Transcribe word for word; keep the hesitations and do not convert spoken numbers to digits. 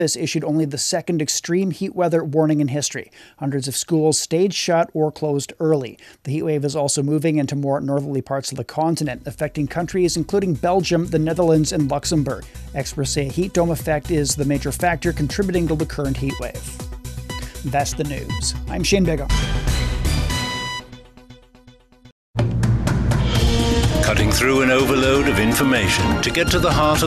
has issued only the second extreme heat weather warning in history. Hundreds of schools stayed shut or closed early. The heat wave is also moving into more northerly parts of the continent, affecting countries including Belgium, the Netherlands, and Luxembourg. Experts say a heat dome effect is the major factor contributing to the current heat wave. That's the news. I'm Shane Bigham. Cutting through an overload of information to get to the heart of